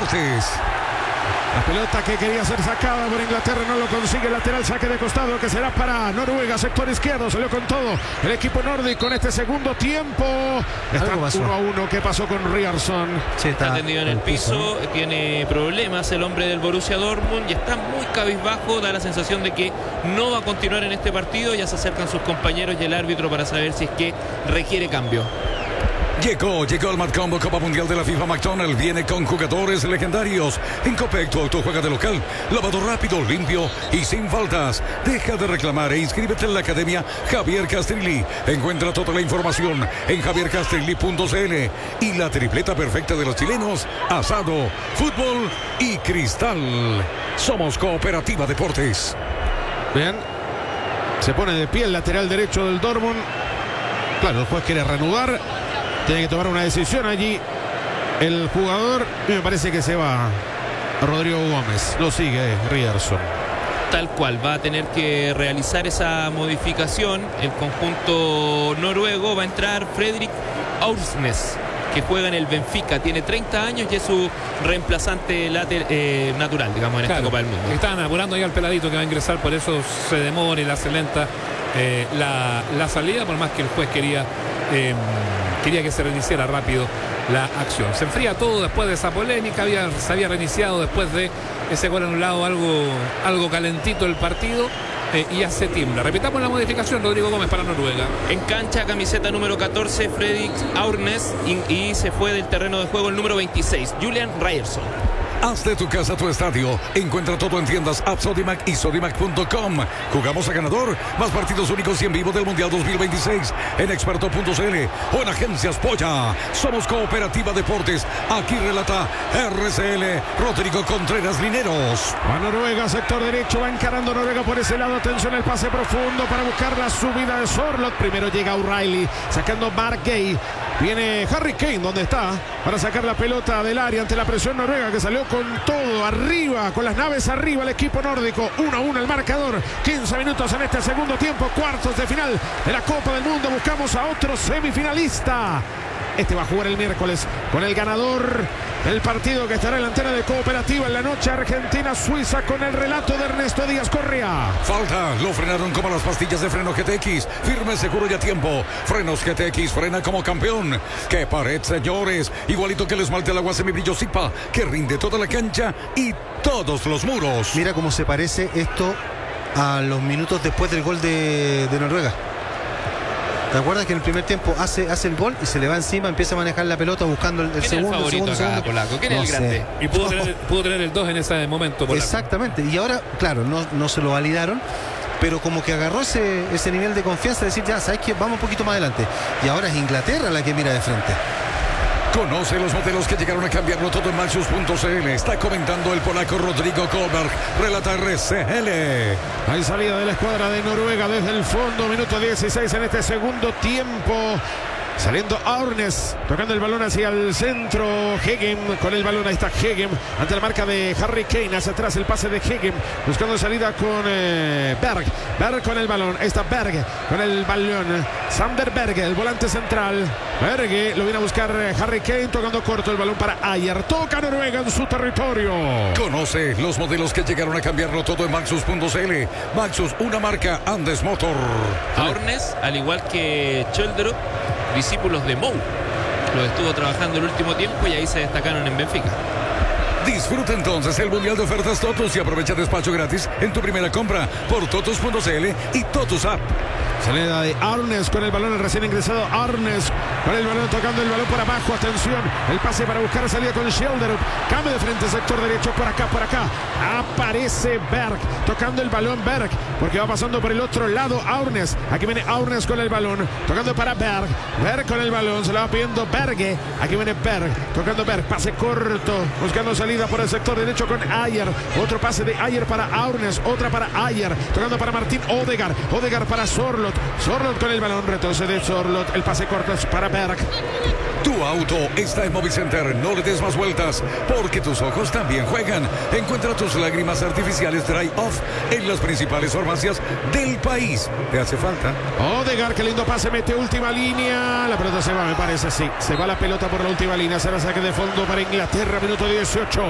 Deportes. La pelota que quería ser sacada por Inglaterra no lo consigue. Lateral, saque de costado que será para Noruega, sector izquierdo. Salió con todo el equipo nórdico en este segundo tiempo. Está 1-1. ¿Qué pasó con Ryerson? Sí, está tendido en el piso, tiene problemas el hombre del Borussia Dortmund y está muy cabizbajo. Da la sensación de que no va a continuar en este partido. Ya se acercan sus compañeros y el árbitro para saber si es que requiere cambio. Llegó el Matcombo Copa Mundial de la FIFA. McDonald's viene con jugadores legendarios. En Copec tu auto juega de local. Lavado rápido, limpio y sin faltas. Deja de reclamar e inscríbete en la Academia Javier Castrilli. Encuentra toda la información en javiercastrilli.cl. Y la tripleta perfecta de los chilenos: asado, fútbol y cristal. Somos Cooperativa Deportes. Bien. Se pone de pie el lateral derecho del Dortmund. Claro, el juez quiere reanudar. Tiene que tomar una decisión allí el jugador. Y me parece que se va Rodrigo Gómez. Lo sigue Ryerson. Tal cual, va a tener que realizar esa modificación. El conjunto noruego va a entrar Fredrik Aursnes, que juega en el Benfica. Tiene 30 años y es su reemplazante natural, digamos, en esta Copa del Mundo. Están apurando ya al peladito que va a ingresar, por eso se demora y la se lenta la salida, por más que el juez quería que se reiniciara rápido la acción. Se enfría todo después de esa polémica. Se había reiniciado después de ese gol anulado, algo calentito el partido. Y ya se tiembla. Repitamos la modificación: Rodrigo Gómez para Noruega. En cancha, camiseta número 14, Fredrik Aursnes, y se fue del terreno de juego el número 26, Julian Ryerson. Haz de tu casa tu estadio. Encuentra todo en tiendas App Sodimac y Sodimac.com. Jugamos a ganador. Más partidos únicos y en vivo del Mundial 2026 en experto.cl o en Agencias Polla. Somos Cooperativa Deportes. Aquí relata RCL Rodrigo Contreras Lineros. A Noruega, sector derecho. Va encarando Noruega por ese lado. Atención, el pase profundo para buscar la subida de Sorloth. Primero llega O'Reilly sacando Mark Gay. Viene Harry Kane, donde está, para sacar la pelota del área ante la presión noruega, que salió con todo arriba, con las naves arriba el equipo nórdico. 1-1 el marcador. 15 minutos en este segundo tiempo. Cuartos de final de la Copa del Mundo. Buscamos a otro semifinalista. Este va a jugar el miércoles con el ganador del partido que estará en la antena de Cooperativa en la noche. Argentina-Suiza, con el relato de Ernesto Díaz Correa. Falta, lo frenaron como las pastillas de freno GTX. Firme, seguro y a tiempo. Frenos GTX, frena como campeón. ¡Qué pared, señores! Igualito que el esmalte al agua semibrillo Zipa, que rinde toda la cancha y todos los muros. Mira cómo se parece esto a los minutos después del gol de Noruega. ¿Te acuerdas que en el primer tiempo hace el gol y se le va encima, empieza a manejar la pelota buscando el segundo? ¿Quién es el favorito acá, Polaco? ¿Quién es el grande? Y pudo tener el 2 en ese momento, Polaco. Exactamente. Y ahora, claro, no se lo validaron, pero como que agarró ese nivel de confianza de decir, ya, ¿sabes qué? Vamos un poquito más adelante. Y ahora es Inglaterra la que mira de frente. Conoce los modelos que llegaron a cambiarlo todo en Maxus.cl. Está comentando el polaco Rodrigo Kohlberg. Relata RCL. Hay salida de la escuadra de Noruega desde el fondo. Minuto 16 en este segundo tiempo. Saliendo Aursnes, tocando el balón hacia el centro. Hegem con el balón, ahí está Hegem ante la marca de Harry Kane. Hacia atrás el pase de Hegem, buscando salida con Berg. Berg con el balón, ahí está Berg con el balón. Sander Berg, el volante central. Berg lo viene a buscar Harry Kane, tocando corto el balón para Ayer. Toca Noruega en su territorio. Conoce los modelos que llegaron a cambiarlo todo en Maxus.cl. Maxus, una marca Andes Motor. Aursnes, al igual que Chöldrup, discípulos de Mou, lo estuvo trabajando el último tiempo y ahí se destacaron en Benfica. Disfruta entonces el Mundial de Ofertas Totus y aprovecha despacho gratis en tu primera compra por Totus.cl y Totus App. Salida de Aursnes con el balón, el recién ingresado Aursnes con el balón, tocando el balón por abajo. Atención, el pase para buscar salida con Schjelderup. Cambio de frente, sector derecho, por acá. Aparece Berg, tocando el balón Berg, porque va pasando por el otro lado Aursnes. Aquí viene Aursnes con el balón, tocando para Berg. Berg con el balón, se lo va pidiendo Berge. Aquí viene Berg, tocando Berg, pase corto, buscando salida por el sector derecho con Ayer. Otro pase de Ayer para Aursnes, otra para Ayer, tocando para Martín Odegaard. Odegaard para Sorloth. Sorloth con el balón, retrocede Sorloth, el pase corto es para Berg. Tu auto está en Movicenter. No le des más vueltas, porque tus ojos también juegan. Encuentra tus lágrimas artificiales Dry Off en las principales farmacias del país. ¿Te hace falta? Odegaard, qué lindo pase, mete última línea. La pelota se va, me parece, sí. Se va la pelota por la última línea. Será saque de fondo para Inglaterra, minuto 18.